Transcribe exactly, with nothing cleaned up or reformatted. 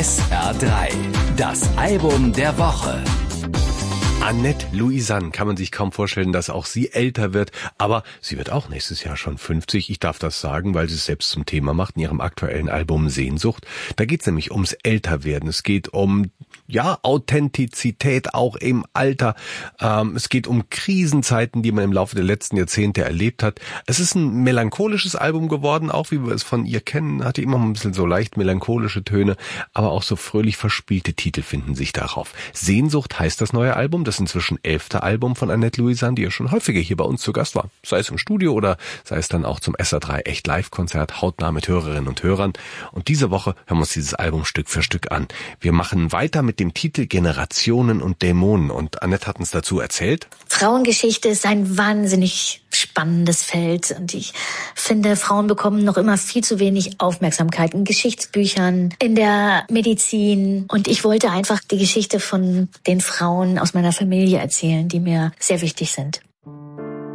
S R drei, das Album der Woche. Annette Louisanne, kann man sich kaum vorstellen, dass auch sie älter wird, aber sie wird auch nächstes Jahr schon fünfzig. Ich darf das sagen, weil sie es selbst zum Thema macht in ihrem aktuellen Album Sehnsucht. Da geht es nämlich ums Älterwerden. Es geht um, ja, Authentizität auch im Alter. Ähm, es geht um Krisenzeiten, die man im Laufe der letzten Jahrzehnte erlebt hat. Es ist ein melancholisches Album geworden, auch wie wir es von ihr kennen. Hatte immer ein bisschen so leicht melancholische Töne, aber auch so fröhlich verspielte Titel finden sich darauf. Sehnsucht heißt das neue Album. Das inzwischen elfte Album von Annette Louisanne, die ja schon häufiger hier bei uns zu Gast war. Sei es im Studio oder sei es dann auch zum S R drei Echt Live-Konzert, hautnah mit Hörerinnen und Hörern. Und diese Woche hören wir uns dieses Album Stück für Stück an. Wir machen weiter mit dem Titel Generationen und Dämonen. Und Annette hat uns dazu erzählt: Frauengeschichte ist ein wahnsinnig spannendes Feld. Und ich finde, Frauen bekommen noch immer viel zu wenig Aufmerksamkeit in Geschichtsbüchern, in der Medizin. Und ich wollte einfach die Geschichte von den Frauen aus meiner Familie erzählen, die mir sehr wichtig sind.